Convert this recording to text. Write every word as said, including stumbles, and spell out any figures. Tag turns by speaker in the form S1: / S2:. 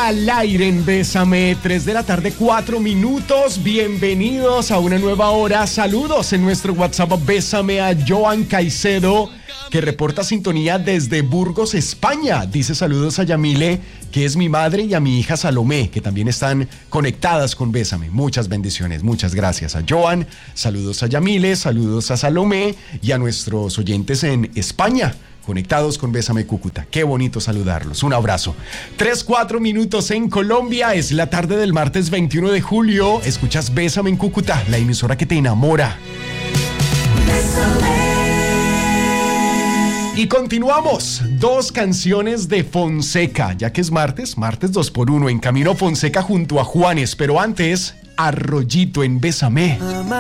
S1: al aire en Bésame, tres de la tarde, cuatro minutos. Bienvenidos a una nueva hora. Saludos en nuestro WhatsApp. Bésame a Joan Caicedo, que reporta sintonía desde Burgos, España. Dice saludos a Yamile, que es mi madre, y a mi hija Salomé, que también están conectadas con Bésame. Muchas bendiciones, muchas gracias a Joan. Saludos a Yamile, saludos a Salomé y a nuestros oyentes en España, conectados con Bésame Cúcuta. Qué bonito saludarlos. Un abrazo. Tres, cuatro minutos en Colombia. Es la tarde del martes veintiuno de julio. Escuchas Bésame en Cúcuta, la emisora que te enamora. Bésame. Y continuamos. Dos canciones de Fonseca. Ya que es martes, martes dos por uno. En camino Fonseca junto a Juanes. Pero antes, Arroyito en Bésame.